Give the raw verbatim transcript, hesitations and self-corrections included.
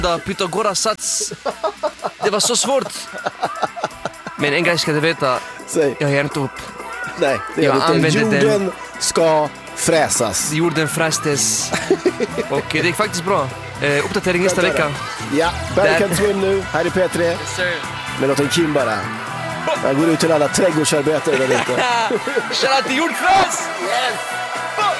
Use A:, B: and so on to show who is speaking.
A: Pythagoras sats. Det var så svårt. Men en grej ska du veta.
B: Säg.
A: Jag har inte upp.
B: Nej, det
A: Jag
B: är inte.
A: använde
B: Jorden
A: den.
B: ska fräsas.
A: Jorden frästes. Och det gick faktiskt bra. eh, Uppdatering nästa vecka.
B: Ja, Barry Can't Swim nu. Här är P tre.
A: Yes, sir.
B: Med låten Kim bara. Jag går ut till alla trädgårdsarbetare där ute.
A: Shout out till Jordfräs!
B: Yes!